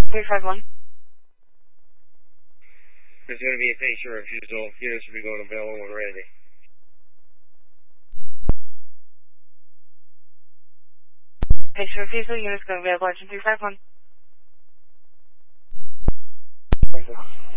351. There's going to be a patient refusal. Units will be going available when ready. Patient refusal, units going available, Argent 351.